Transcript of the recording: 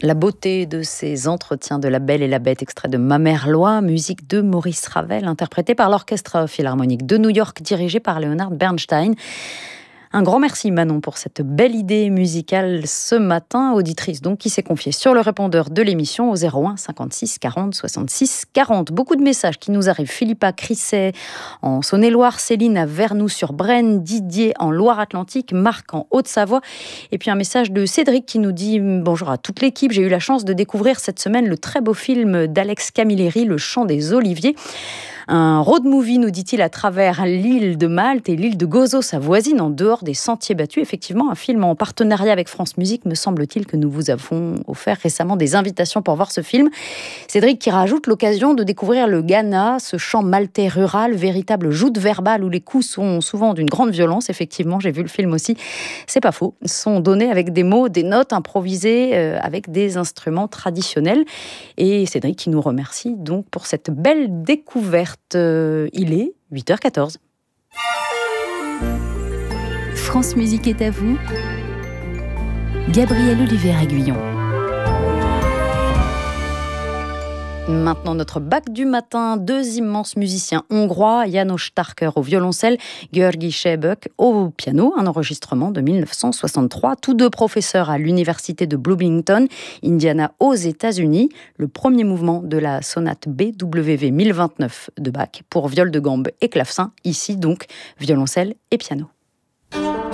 La beauté de ces entretiens de La Belle et la Bête, extrait de Ma Mère Loi, musique de Maurice Ravel, interprété par l'Orchestre Philharmonique de New York, dirigé par Leonard Bernstein. Un grand merci Manon pour cette belle idée musicale ce matin, auditrice donc qui s'est confiée sur le répondeur de l'émission au 01 56 40 66 40. Beaucoup de messages qui nous arrivent. Philippa Crisset en Saône-et-Loire, Céline à Vernoux-sur-Brenne, Didier en Loire-Atlantique, Marc en Haute-Savoie. Et puis un message de Cédric qui nous dit « Bonjour à toute l'équipe, j'ai eu la chance de découvrir cette semaine le très beau film d'Alex Camilleri, Le Chant des Oliviers. Un road movie, nous dit-il, à travers l'île de Malte et l'île de Gozo, sa voisine, en dehors des sentiers battus. Effectivement, un film en partenariat avec France Musique, me semble-t-il, que nous vous avons offert récemment des invitations pour voir ce film. Cédric qui rajoute l'occasion de découvrir le Ghana, ce chant maltais rural, véritable joute verbale où les coups sont souvent d'une grande violence. Effectivement, j'ai vu le film aussi, c'est pas faux, sont donnés avec des mots, des notes improvisées avec des instruments traditionnels. Et Cédric qui nous remercie donc pour cette belle découverte. Il est 8h14. France Musique est à vous. Gabriel Olivier-Aguillon. Maintenant, notre bac du matin, deux immenses musiciens hongrois, János Starker au violoncelle, György Sebök au piano, un enregistrement de 1963, tous deux professeurs à l'université de Bloomington, Indiana, aux États-Unis. Le premier mouvement de la sonate BWV 1029 de Bach pour viol de gambe et clavecin, ici donc violoncelle et piano.